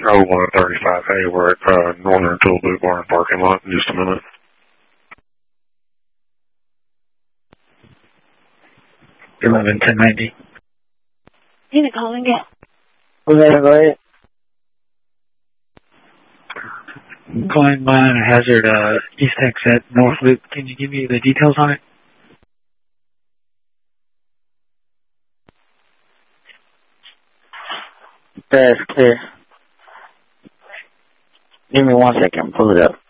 0135A. We're at Northern Tool Boot Barn parking lot in just a minute. 11-1090. Unit calling again. Go ahead. Calling mine a hazard East exit North Loop. Can you give me the details on it? That's clear. Give me 1 second. Pull it up.